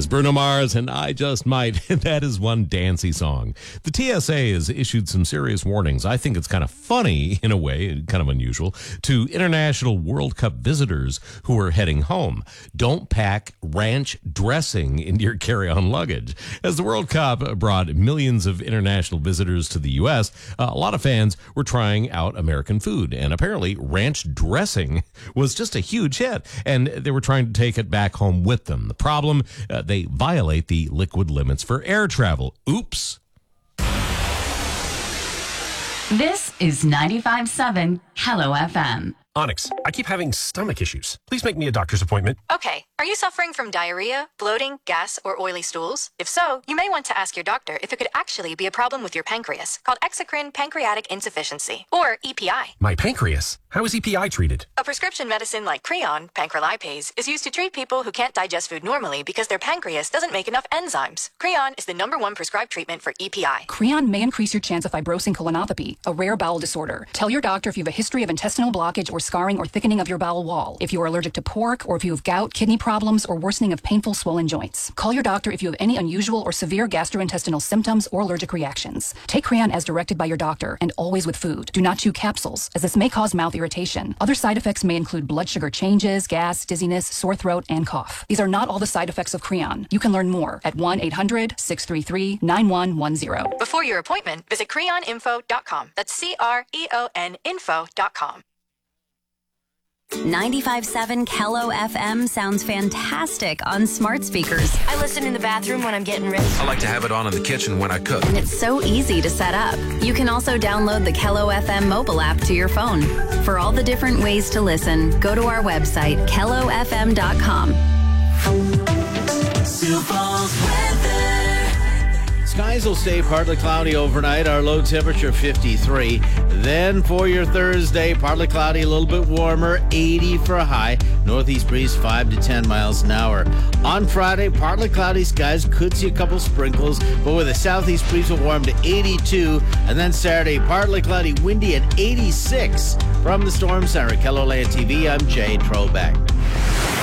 is Bruno Mars, and I Just Might. That is one dancey song. The TSA has issued some serious warnings. I think it's kind of funny, in a way, kind of unusual, to international World Cup visitors who are heading home. Don't pack ranch dressing into your carry-on luggage. As the World Cup brought millions of international visitors to the U.S., a lot of fans were trying out American food, and apparently ranch dressing was just a huge hit, and they were trying to take it back home with them. The problem, they violate the liquid limits for air travel. Oops. This is 95.7 Hello FM. Onyx, I keep having stomach issues. Please make me a doctor's appointment. Okay, are you suffering from diarrhea, bloating, gas, or oily stools? If so, you may want to ask your doctor if it could actually be a problem with your pancreas, called exocrine pancreatic insufficiency, or EPI. My pancreas? How is EPI treated? A prescription medicine like Creon, pancrelipase, is used to treat people who can't digest food normally because their pancreas doesn't make enough enzymes. Creon is the #1 prescribed treatment for EPI. Creon may increase your chance of fibrosing colonopathy, a rare bowel disorder. Tell your doctor if you have a history of intestinal blockage or scarring or thickening of your bowel wall, if you are allergic to pork, or if you have gout, kidney problems, or worsening of painful swollen joints. Call your doctor if you have any unusual or severe gastrointestinal symptoms or allergic reactions. Take Creon as directed by your doctor, and always with food. Do not chew capsules, as this may cause mouth irritation. Other side effects may include blood sugar changes, gas, dizziness, sore throat, and cough. These are not all the side effects of Creon. You can learn more at 1-800-633-9110. Before your appointment, visit creoninfo.com. That's CREON info.com. 95.7 Hello FM sounds fantastic on smart speakers. I listen in the bathroom when I'm getting ready. I like to have it on in the kitchen when I cook. And it's so easy to set up. You can also download the Hello FM mobile app to your phone. For all the different ways to listen, go to our website, hellofm.com. Skies will stay partly cloudy overnight. Our low temperature 53. Then for your Thursday, partly cloudy, a little bit warmer, 80 for a high. Northeast breeze 5 to 10 miles an hour. On Friday, partly cloudy skies, could see a couple sprinkles, but with a southeast breeze will warm to 82. And then Saturday, partly cloudy, windy at 86. From the Storm Center, KELOLAND TV, I'm Jay Trobeck.